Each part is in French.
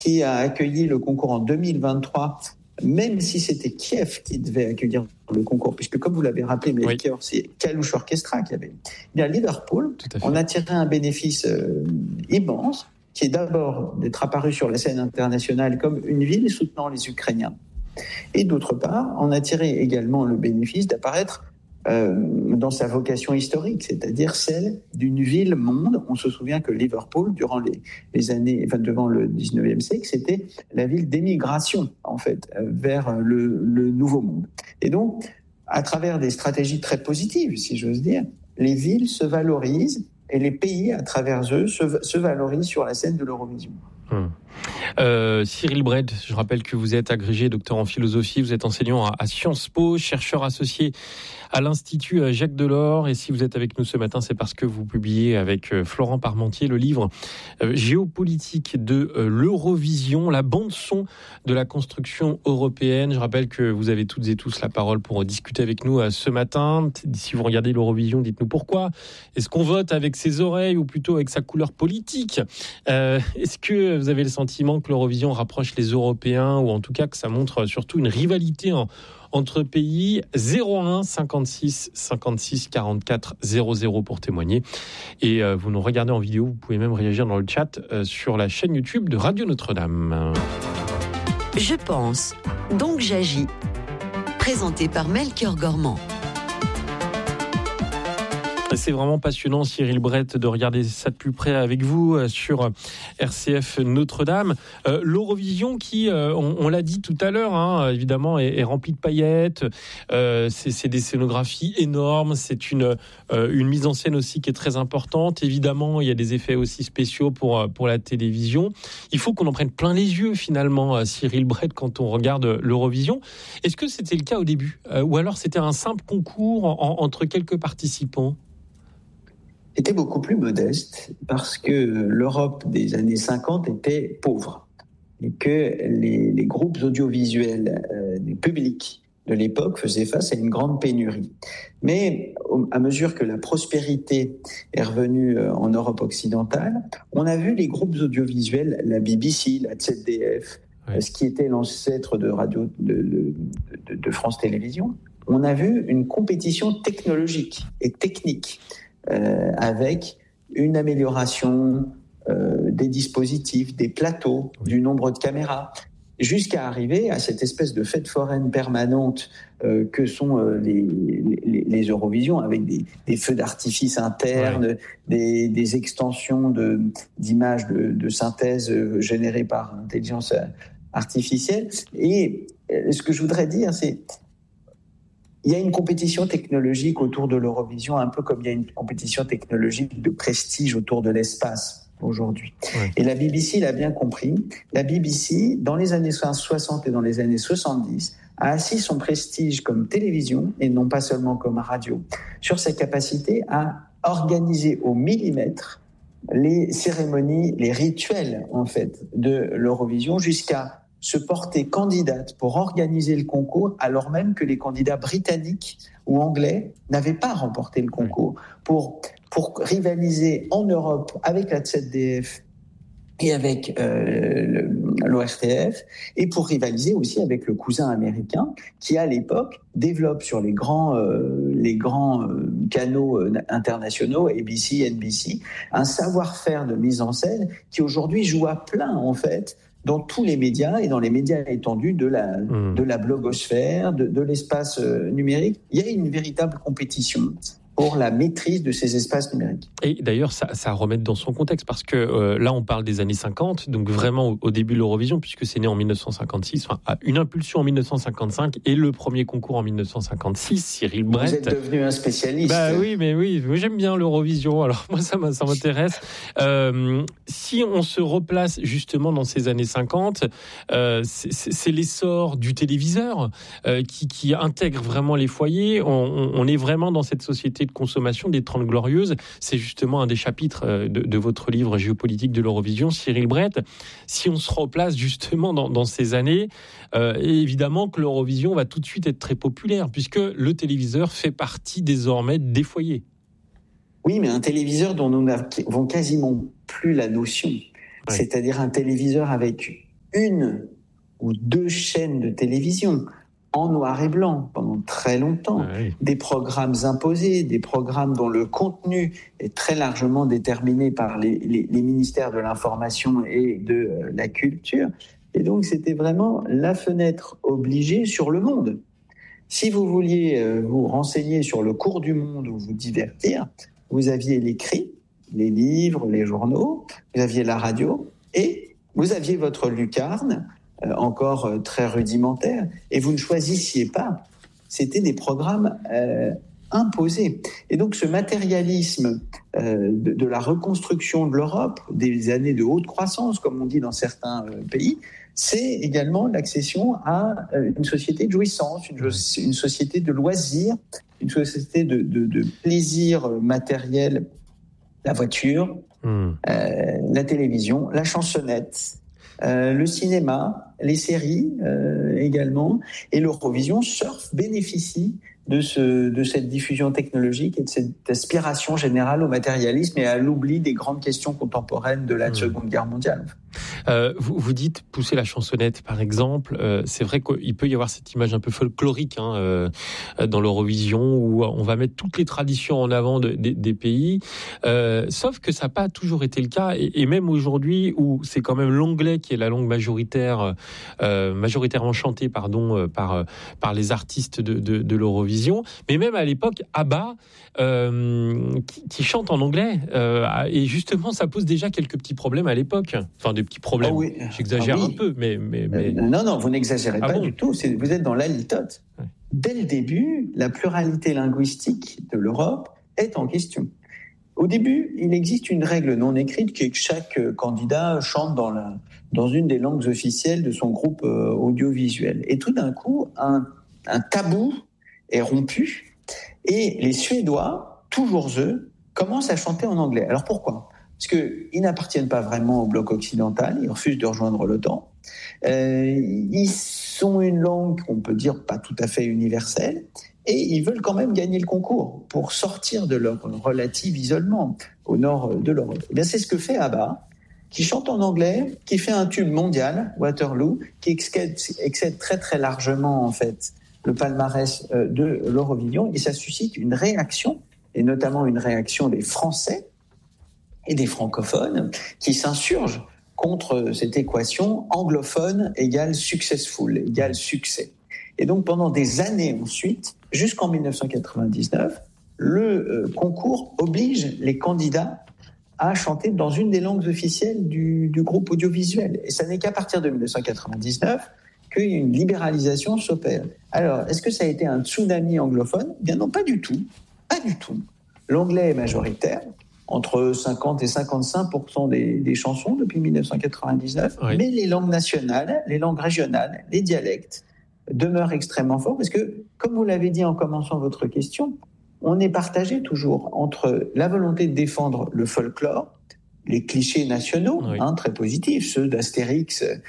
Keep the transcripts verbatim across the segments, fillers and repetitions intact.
qui a accueilli le concours en deux mille vingt-trois, même si c'était Kiev qui devait accueillir le concours, puisque comme vous l'avez rappelé, Melchior, oui. c'est Kalush Orchestra qui avait. Eh bien, Liverpool, on a tiré un bénéfice euh, immense, qui est d'abord d'être apparu sur la scène internationale comme une ville soutenant les Ukrainiens. Et d'autre part, on a tiré également le bénéfice d'apparaître euh, dans sa vocation historique, c'est-à-dire celle d'une ville-monde. On se souvient que Liverpool, durant les, les années, enfin, devant le dix-neuvième siècle, c'était la ville d'émigration, en fait, vers le, le Nouveau Monde. Et donc, à travers des stratégies très positives, si j'ose dire, les villes se valorisent et les pays, à travers eux, se, se valorisent sur la scène de l'Eurovision. Hum. Euh, Cyril Brett, je rappelle que vous êtes agrégé docteur en philosophie, vous êtes enseignant à, à Sciences Po, chercheur associé à l'Institut Jacques Delors, et si vous êtes avec nous ce matin, c'est parce que vous publiez avec Florent Parmentier le livre euh, Géopolitique de euh, l'Eurovision, la bande-son de la construction européenne. Je rappelle que vous avez toutes et tous la parole pour discuter avec nous euh, ce matin. Si vous regardez l'Eurovision, dites-nous pourquoi. Est-ce qu'on vote avec ses oreilles ou plutôt avec sa couleur politique ? euh, Est-ce que vous avez le sentiment que l'Eurovision rapproche les Européens, ou en tout cas que ça montre surtout une rivalité en entre pays? Zéro un cinquante-six cinquante-six quarante-quatre zéro zéro pour témoigner. Et euh, vous nous regardez en vidéo, vous pouvez même réagir dans le chat euh, sur la chaîne YouTube de Radio Notre-Dame. Je pense, donc j'agis. Présenté par Melchior Gormand. C'est vraiment passionnant, Cyril Brett, de regarder ça de plus près avec vous sur R C F Notre-Dame. Euh, L'Eurovision qui, euh, on, on l'a dit tout à l'heure, hein, évidemment, est, est remplie de paillettes. Euh, c'est, c'est des scénographies énormes. C'est une, euh, une mise en scène aussi qui est très importante. Évidemment, il y a des effets aussi spéciaux pour, pour la télévision. Il faut qu'on en prenne plein les yeux, finalement, Cyril Brett, quand on regarde l'Eurovision. Est-ce que c'était le cas au début ? euh, Ou alors c'était un simple concours en, entre quelques participants ? Était beaucoup plus modeste parce que l'Europe des années cinquante était pauvre et que les, les groupes audiovisuels euh, des publics de l'époque faisaient face à une grande pénurie. Mais à mesure que la prospérité est revenue en Europe occidentale, on a vu les groupes audiovisuels, la B B C, la Z D F, ouais. ce qui était l'ancêtre de radio de, de, de, de France Télévisions, on a vu une compétition technologique et technique. Euh, avec une amélioration euh, des dispositifs, des plateaux, oui. du nombre de caméras, jusqu'à arriver à cette espèce de fête foraine permanente euh, que sont euh, les, les, les Eurovisions, avec des, des feux d'artifice internes, ouais. des, des extensions de, d'images de, de synthèse générées par intelligence artificielle. Et ce que je voudrais dire, c'est il y a une compétition technologique autour de l'Eurovision, un peu comme il y a une compétition technologique de prestige autour de l'espace aujourd'hui. Ouais. Et la B B C l'a bien compris. La B B C, dans les années soixante et dans les années soixante-dix, a assis son prestige comme télévision, et non pas seulement comme radio, sur sa capacité à organiser au millimètre les cérémonies, les rituels, en fait, de l'Eurovision, jusqu'à se porter candidate pour organiser le concours, alors même que les candidats britanniques ou anglais n'avaient pas remporté le concours, pour, pour rivaliser en Europe avec la Z D F et avec euh, l'O R T F, et pour rivaliser aussi avec le cousin américain qui, à l'époque, développe sur les grands, euh, les grands euh, canaux euh, internationaux, A B C, N B C, un savoir-faire de mise en scène qui aujourd'hui joue à plein, en fait, dans tous les médias et dans les médias étendus de la, mmh. de la blogosphère, de, de l'espace numérique. Il y a une véritable compétition pour la maîtrise de ces espaces numériques. Et d'ailleurs, ça, ça à remettre dans son contexte, parce que euh, là, on parle des années cinquante, donc vraiment au, au début de l'Eurovision, puisque c'est né en dix-neuf cent cinquante-six, enfin, une impulsion en dix-neuf cent cinquante-cinq et le premier concours en dix-neuf cent cinquante-six, Cyril Brett. Vous êtes devenu un spécialiste. Bah oui, mais oui, j'aime bien l'Eurovision, alors moi, ça, ça m'intéresse. Euh, si on se replace justement dans ces années cinquante, euh, c'est, c'est l'essor du téléviseur euh, qui, qui intègre vraiment les foyers. On, on, on est vraiment dans cette société de consommation des Trente Glorieuses. C'est justement un des chapitres de, de votre livre Géopolitique de l'Eurovision, Cyril Brett. Si on se replace justement dans, dans ces années, euh, évidemment que l'Eurovision va tout de suite être très populaire, puisque le téléviseur fait partie désormais des foyers. Oui, mais un téléviseur dont nous n'avons quasiment plus la notion. Oui. C'est-à-dire un téléviseur avec une ou deux chaînes de télévision en noir et blanc pendant très longtemps, oui. Des programmes imposés, des programmes dont le contenu est très largement déterminé par les, les, les ministères de l'information et de la culture. Et donc, c'était vraiment la fenêtre obligée sur le monde. Si vous vouliez vous renseigner sur le cours du monde ou vous divertir, vous aviez l'écrit, les livres, les journaux, vous aviez la radio et vous aviez votre lucarne, euh, encore euh, très rudimentaire, et vous ne choisissiez pas. C'était des programmes euh, imposés. Et donc ce matérialisme euh, de, de la reconstruction de l'Europe, des années de haute croissance, comme on dit dans certains euh, pays, c'est également l'accession à euh, une société de jouissance, une, une société de loisirs, une société de, de, de plaisir matériel, la voiture, mmh. euh, la télévision, la chansonnette, euh, le cinéma, les séries euh, également, et l'Eurovision surf bénéficie de, ce, de cette diffusion technologique et de cette aspiration générale au matérialisme et à l'oubli des grandes questions contemporaines de la mmh. Seconde Guerre mondiale. Euh, vous, vous dites pousser la chansonnette, par exemple. Euh, c'est vrai qu'il peut y avoir cette image un peu folklorique hein, euh, dans l'Eurovision où on va mettre toutes les traditions en avant de, de, des pays. Euh, sauf que ça n'a pas toujours été le cas. Et, et même aujourd'hui, où c'est quand même l'anglais qui est la langue majoritaire, euh, majoritairement chantée pardon, par, par les artistes de, de, de l'Eurovision. Mais même à l'époque, ABBA, euh, qui, qui chante en anglais. Euh, et justement, ça pose déjà quelques petits problèmes à l'époque. Enfin, des petits problèmes. Oh oui. J'exagère ah oui. un peu, mais... mais, mais... Euh, non, non, vous n'exagérez ah pas bon du tout. C'est, vous êtes dans la litote. Ouais. Dès le début, la pluralité linguistique de l'Europe est en question. Au début, il existe une règle non écrite qui est que chaque candidat chante dans, la, dans une des langues officielles de son groupe euh, audiovisuel. Et tout d'un coup, un, un tabou est rompu et les Suédois, toujours eux, commencent à chanter en anglais. Alors pourquoi ? Parce qu'ils n'appartiennent pas vraiment au bloc occidental, ils refusent de rejoindre l'OTAN. Euh, ils sont une langue qu'on peut dire pas tout à fait universelle, et ils veulent quand même gagner le concours pour sortir de leur relatif isolement au nord de l'Europe. Et bien c'est ce que fait ABBA, qui chante en anglais, qui fait un tube mondial, Waterloo, qui excède, excède très très largement en fait le palmarès de l'Eurovision, et ça suscite une réaction, et notamment une réaction des Français et des francophones qui s'insurgent contre cette équation anglophone égale successful, égale succès. Et donc pendant des années ensuite, jusqu'en dix-neuf cent quatre-vingt-dix-neuf, le euh, concours oblige les candidats à chanter dans une des langues officielles du, du groupe audiovisuel. Et ça n'est qu'à partir de dix-neuf cent quatre-vingt-dix-neuf qu'une libéralisation s'opère. Alors, est-ce que ça a été un tsunami anglophone ? Eh bien non, pas du tout. Pas du tout. L'anglais est majoritaire, entre cinquante et cinquante-cinq pour cent des, des chansons depuis dix-neuf cent quatre-vingt-dix-neuf, oui. Mais les langues nationales, les langues régionales, les dialectes demeurent extrêmement forts parce que, comme vous l'avez dit en commençant votre question, on est partagé toujours entre la volonté de défendre le folklore, les clichés nationaux, oui. hein, très positifs, ceux d'Astérix euh,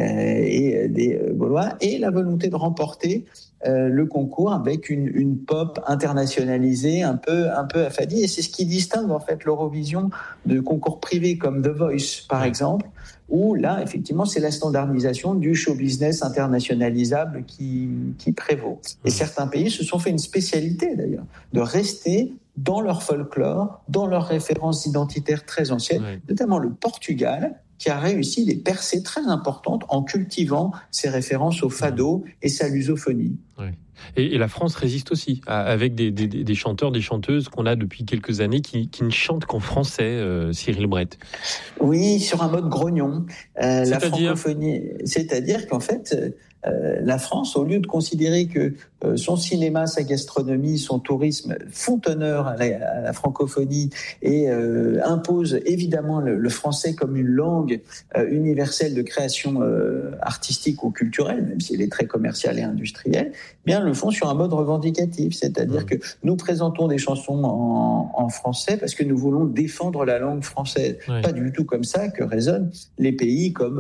et des Gaulois, et la volonté de remporter Euh, le concours avec une, une pop internationalisée un peu, un peu affadie. Et c'est ce qui distingue en fait l'Eurovision de concours privés comme The Voice, par ouais. exemple, où là, effectivement, c'est la standardisation du show business internationalisable qui, qui prévaut. Et mmh. certains pays se sont fait une spécialité, d'ailleurs, de rester dans leur folklore, dans leurs références identitaires très anciennes, ouais. notamment le Portugal, qui a réussi des percées très importantes en cultivant ses références au fado et sa lusophonie. Ouais. Et, et la France résiste aussi, avec des, des, des chanteurs, des chanteuses qu'on a depuis quelques années qui, qui ne chantent qu'en français, euh, Cyril Brett. Oui, sur un mode grognon. Euh, c'est-à-dire la francophonie, c'est-à-dire qu'en fait, euh, la France, au lieu de considérer que euh, son cinéma, sa gastronomie, son tourisme font honneur à la, à la francophonie et euh, impose évidemment le, le français comme une langue euh, universelle de création euh, artistique ou culturelle, même si elle est très commerciale et industrielle, bien le font sur un mode revendicatif, c'est-à-dire mmh. que nous présentons des chansons en, en français parce que nous voulons défendre la langue française. Oui. Pas du tout comme ça que résonnent les pays comme euh,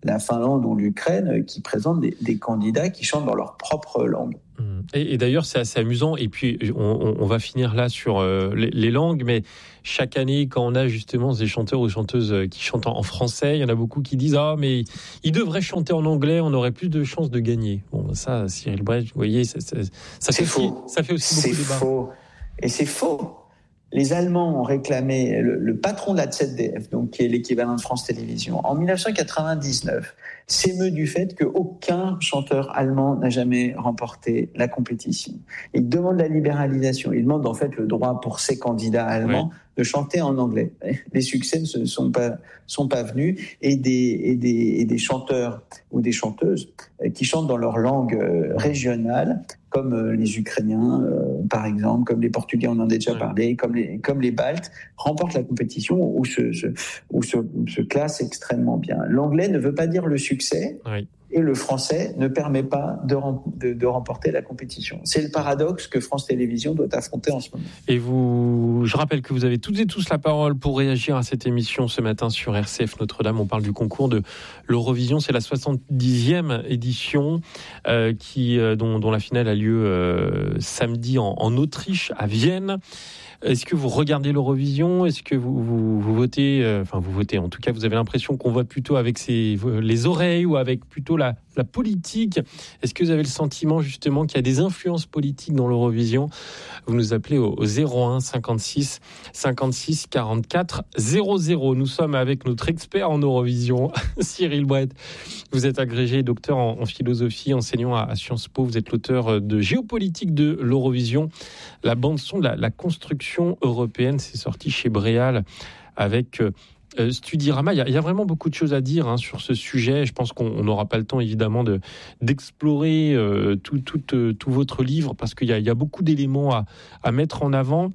la Finlande ou l'Ukraine qui présentent des, des candidats qui chantent dans leur propre langue. Et, et d'ailleurs, c'est assez amusant. Et puis, on, on va finir là sur euh, les, les langues. Mais chaque année, quand on a justement des chanteurs ou chanteuses qui chantent en français, il y en a beaucoup qui disent « Ah, mais ils devraient chanter en anglais, on aurait plus de chances de gagner. » Bon, ça, Cyril Brett, vous voyez, ça, ça, ça, fait, aussi, ça fait aussi beaucoup de débat. C'est faux. Et c'est faux. Les Allemands ont réclamé, le, le patron de la Z D F, donc qui est l'équivalent de France Télévisions, en dix-neuf cent quatre-vingt-dix-neuf, s'émeut du fait qu'aucun chanteur allemand n'a jamais remporté la compétition. Il demande la libéralisation, il demande en fait le droit pour ces candidats allemands oui. de chanter en anglais. Les succès ne se sont pas, sont pas venus et des, et, des, et des chanteurs ou des chanteuses qui chantent dans leur langue régionale, comme les Ukrainiens, euh, par exemple, comme les Portugais, on en a déjà oui. parlé, comme les, comme les Baltes, remportent la compétition ou se, se, ou se, se classent extrêmement bien. L'anglais ne veut pas dire le succès, oui. et le français ne permet pas de, de, de remporter la compétition. C'est le paradoxe que France Télévisions doit affronter en ce moment. Et vous, je rappelle que vous avez toutes et tous la parole pour réagir à cette émission ce matin sur R C F Notre-Dame. On parle du concours de l'Eurovision. C'est la soixante-dixième édition euh, qui, euh, dont, dont la finale a lieu euh, samedi en, en Autriche, à Vienne. Est-ce que vous regardez l'Eurovision ? Est-ce que vous, vous, vous votez euh, Enfin, vous votez. En tout cas, vous avez l'impression qu'on vote plutôt avec ses, les oreilles ou avec plutôt la, la politique. Est-ce que vous avez le sentiment justement qu'il y a des influences politiques dans l'Eurovision ? Vous nous appelez au, au zéro un cinquante-six cinquante-six quarante-quatre zéro zéro. Nous sommes avec notre expert en Eurovision, Cyril Brett. Vous êtes agrégé docteur en, en philosophie, enseignant à, à Sciences Po. Vous êtes l'auteur de Géopolitique de l'Eurovision, la bande-son de la, la construction européenne. C'est sorti chez Bréal avec euh, Studirama. Il y, a, il y a vraiment beaucoup de choses à dire hein, sur ce sujet. Je pense qu'on n'aura pas le temps, évidemment, de, d'explorer euh, tout, tout, euh, tout votre livre parce qu'il y a, il y a beaucoup d'éléments à, à mettre en avant.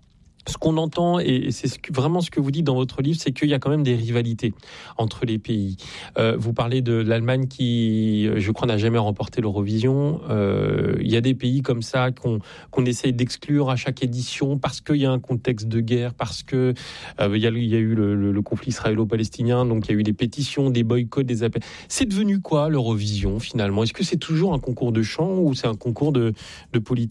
Ce qu'on entend, et c'est ce que, vraiment ce que vous dites dans votre livre, c'est qu'il y a quand même des rivalités entre les pays. Euh, vous parlez de l'Allemagne qui, je crois, n'a jamais remporté l'Eurovision. Euh, il y a des pays comme ça qu'on, qu'on essaye d'exclure à chaque édition parce qu'il y a un contexte de guerre, parce que euh, il y a, il y a eu le, le, le conflit israélo-palestinien, donc il y a eu des pétitions, des boycotts, des appels. C'est devenu quoi l'Eurovision finalement ? Est-ce que c'est toujours un concours de chant ou c'est un concours de, de politique ?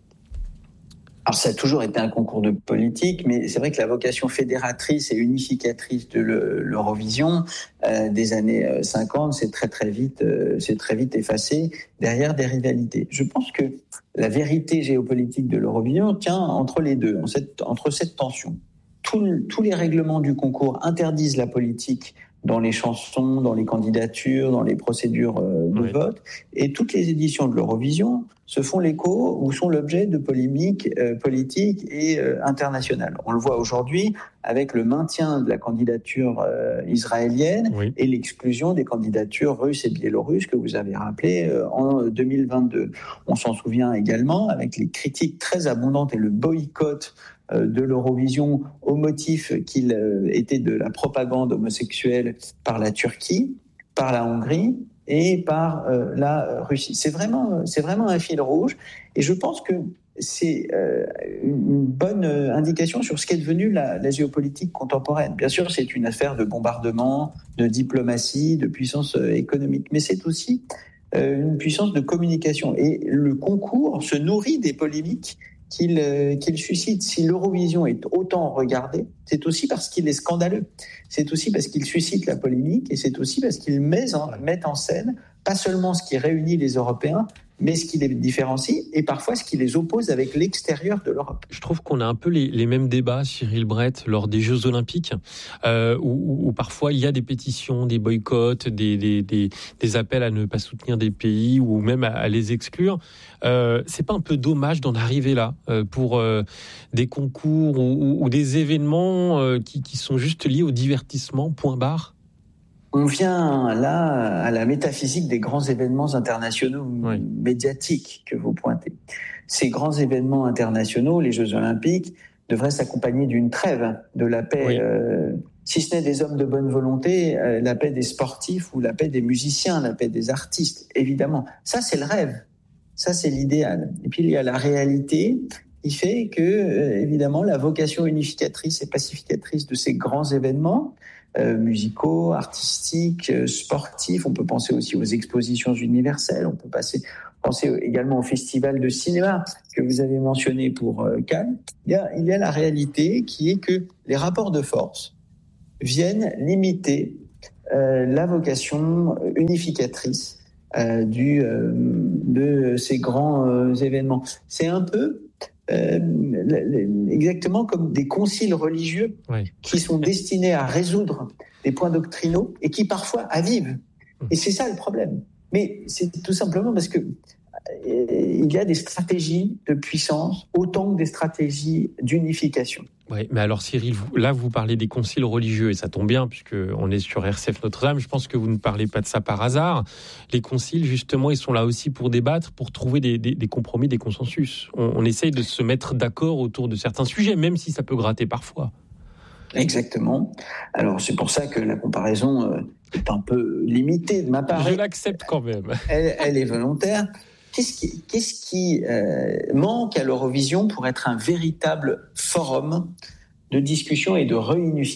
Alors, ça a toujours été un concours de politique, mais c'est vrai que la vocation fédératrice et unificatrice de l'Eurovision euh, des années cinquante, c'est très très vite, euh, c'est très vite effacé derrière des rivalités. Je pense que la vérité géopolitique de l'Eurovision tient entre les deux, en cette, entre cette tension. Tout, tous les règlements du concours interdisent la politique dans les chansons, dans les candidatures, dans les procédures euh, de oui. vote, et toutes les éditions de l'Eurovision se font l'écho ou sont l'objet de polémiques euh, politiques et euh, internationales. On le voit aujourd'hui avec le maintien de la candidature euh, israélienne oui. et l'exclusion des candidatures russes et biélorusses que vous avez rappelées euh, en deux mille vingt-deux. On s'en souvient également avec les critiques très abondantes et le boycott euh, de l'Eurovision au motif qu'il euh, était de la propagande homosexuelle par la Turquie, par la Hongrie et par euh, la Russie. C'est vraiment, c'est vraiment un fil rouge et je pense que c'est euh, une bonne indication sur ce qu'est devenue la, la géopolitique contemporaine. Bien sûr, c'est une affaire de bombardement, de diplomatie, de puissance économique, mais c'est aussi euh, une puissance de communication. Et le concours se nourrit des polémiques qu'il, euh, qu'il suscite. Si l'Eurovision est autant regardée, c'est aussi parce qu'il est scandaleux. C'est aussi parce qu'il suscite la polémique et c'est aussi parce qu'il met en, met en scène pas seulement ce qui réunit les Européens, mais ce qui les différencie et parfois ce qui les oppose avec l'extérieur de l'Europe. Je trouve qu'on a un peu les, les mêmes débats, Cyril Brett, lors des Jeux Olympiques, euh, où, où parfois il y a des pétitions, des boycotts, des, des, des, des appels à ne pas soutenir des pays ou même à, à les exclure. Euh, c'est pas un peu dommage d'en arriver là euh, pour euh, des concours ou, ou, ou des événements euh, qui, qui sont juste liés au divertissement, point barre ? On vient là à la métaphysique des grands événements internationaux oui. médiatiques que vous pointez. Ces grands événements internationaux, les Jeux Olympiques, devraient s'accompagner d'une trêve, de la paix, oui. euh, si ce n'est des hommes de bonne volonté, euh, la paix des sportifs ou la paix des musiciens, la paix des artistes, évidemment. Ça, c'est le rêve. Ça, c'est l'idéal. Et puis, il y a la réalité qui fait que, euh, évidemment, la vocation unificatrice et pacificatrice de ces grands événements euh, musicaux, artistiques, euh, sportifs. On peut penser aussi aux expositions universelles. On peut passer, penser également au festival de cinéma que vous avez mentionné pour euh, Cannes. Il y a, il y a la réalité qui est que les rapports de force viennent limiter euh, la vocation unificatrice euh, du, euh, de ces grands euh, événements. C'est un peu euh, exactement comme des conciles religieux oui. qui sont destinés à résoudre des points doctrinaux et qui parfois avivent. Et c'est ça le problème. Mais c'est tout simplement parce que il y a des stratégies de puissance autant que des stratégies d'unification. Oui, mais alors Cyril, vous, là vous parlez des conciles religieux et ça tombe bien puisqu'on est sur R C F Notre-Dame. Je pense que vous ne parlez pas de ça par hasard. Les conciles, justement, ils sont là aussi pour débattre, pour trouver des, des, des compromis, des consensus. On, on essaye de se mettre d'accord autour de certains sujets, même si ça peut gratter parfois. Exactement. Alors c'est pour ça que la comparaison est un peu limitée de ma part. Je l'accepte quand même. Elle, elle est volontaire. Qu'est-ce qui, qu'est-ce qui euh, manque à l'Eurovision pour être un véritable forum de discussion et de réunification ?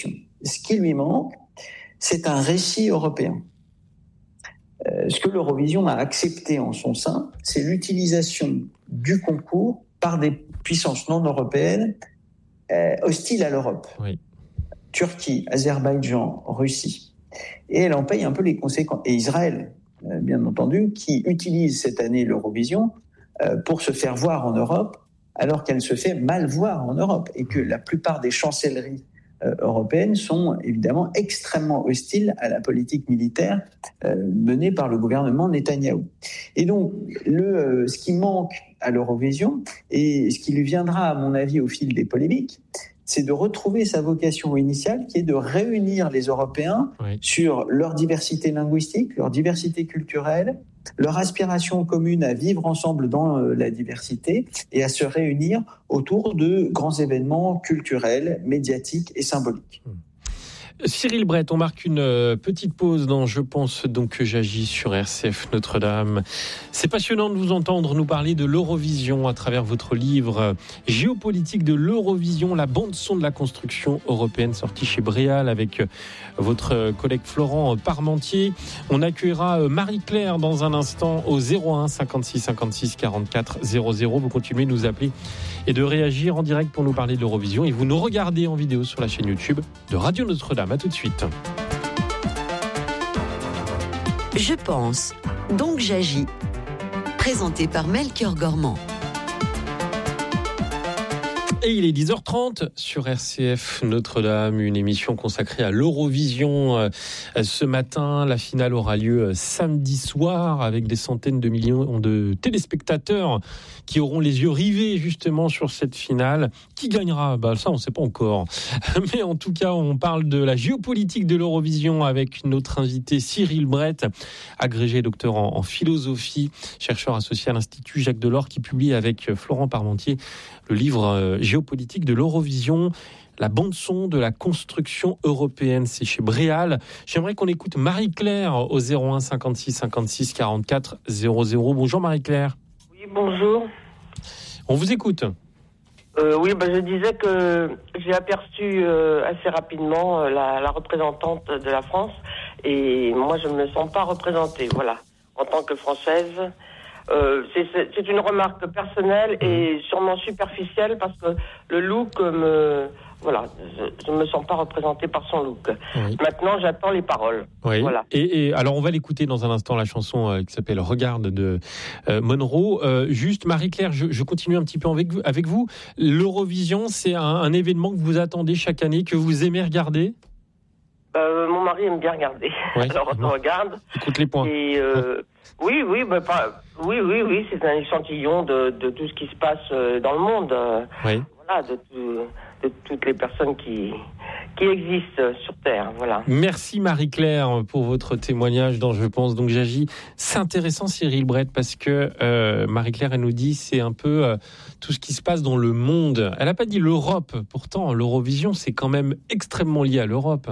Ce qui lui manque, c'est un récit européen. Euh, ce que l'Eurovision a accepté en son sein, c'est l'utilisation du concours par des puissances non européennes euh, hostiles à l'Europe. Oui. Turquie, Azerbaïdjan, Russie. Et elle en paye un peu les conséquences. Et Israël, bien entendu, qui utilise cette année l'Eurovision euh, pour se faire voir en Europe, alors qu'elle se fait mal voir en Europe, et que la plupart des chancelleries euh, européennes sont évidemment extrêmement hostiles à la politique militaire euh, menée par le gouvernement Netanyahou. Et donc, le, euh, ce qui manque à l'Eurovision, et ce qui lui viendra, à mon avis, au fil des polémiques, c'est de retrouver sa vocation initiale qui est de réunir les Européens oui. sur leur diversité linguistique, leur diversité culturelle, leur aspiration commune à vivre ensemble dans la diversité et à se réunir autour de grands événements culturels, médiatiques et symboliques. Cyril Brett, on marque une petite pause dans Je pense donc que j'agis sur R C F Notre-Dame. C'est passionnant de vous entendre nous parler de l'Eurovision à travers votre livre Géopolitique de l'Eurovision, la bande-son de la construction européenne, sorti chez Bréal avec votre collègue Florent Parmentier. On accueillera Marie-Claire dans un instant au zéro un cinquante-six cinquante-six quarante-quatre zéro zéro. Vous continuez de nous appeler et de réagir en direct pour nous parler de l'Eurovision. Et vous nous regardez en vidéo sur la chaîne YouTube de Radio Notre-Dame. À tout de suite. Je pense, donc j'agis. Présenté par Melchior Gormand. Et il est dix heures trente sur R C F Notre-Dame, une émission consacrée à l'Eurovision. Ce matin, la finale aura lieu samedi soir avec des centaines de millions de téléspectateurs qui auront les yeux rivés justement sur cette finale. Qui gagnera ? Bah, ça, on ne sait pas encore. Mais en tout cas, on parle de la géopolitique de l'Eurovision avec notre invité Cyril Brett, agrégé docteur en, en philosophie, chercheur associé à l'Institut Jacques Delors, qui publie avec Florent Parmentier le livre euh, Géopolitique de l'Eurovision, la bande-son de la construction européenne. C'est chez Bréal. J'aimerais qu'on écoute Marie-Claire au zéro un cinquante-six cinquante-six quarante-quatre zéro zéro. Bonjour Marie-Claire. Oui, bonjour. On vous écoute. Euh, oui, ben je disais que j'ai aperçu euh, assez rapidement euh, la, la représentante de la France et moi je ne me sens pas représentée, voilà, en tant que Française. Euh, c'est, c'est, c'est une remarque personnelle et sûrement superficielle parce que le look me... Voilà, je ne me sens pas représentée par son look. Oui. Maintenant, j'attends les paroles. Oui. Voilà. Et, et alors, on va l'écouter dans un instant, la chanson euh, qui s'appelle « Regarde » de euh, Monroe. Euh, juste, Marie-Claire, je, je continue un petit peu avec vous. Avec vous. L'Eurovision, c'est un, un événement que vous attendez chaque année, que vous aimez regarder ? Euh, mon mari aime bien regarder. Oui. Alors on regarde. Écoute les points. Et euh, oui, oui, bah, pas, oui, oui, oui, c'est un échantillon de, de tout ce qui se passe dans le monde. Oui. Voilà, de, tout, de toutes les personnes qui qui existent sur Terre. Voilà. Merci Marie-Claire pour votre témoignage dans Je pense donc j'agis. C'est intéressant Cyril Brett parce que euh, Marie-Claire elle nous dit c'est un peu euh, tout ce qui se passe dans le monde. Elle n'a pas dit l'Europe. Pourtant l'Eurovision c'est quand même extrêmement lié à l'Europe.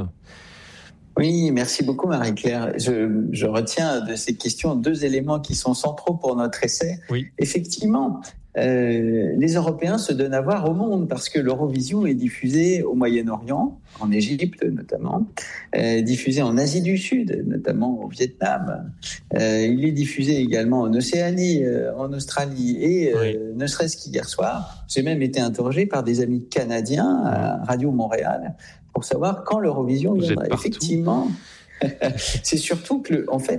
Oui, merci beaucoup Marie-Claire. Je, je retiens de ces questions deux éléments qui sont centraux pour notre essai. Oui. Effectivement, euh, les Européens se donnent à voir au monde parce que l'Eurovision est diffusée au Moyen-Orient, en Égypte notamment, euh, diffusée en Asie du Sud, notamment au Vietnam. Euh, il est diffusé également en Océanie, euh, en Australie et euh, oui. ne serait-ce qu'hier soir, j'ai même été interrogé par des amis canadiens à Radio Montréal pour savoir quand l'Eurovision viendra. Effectivement, c'est surtout que, le, en fait,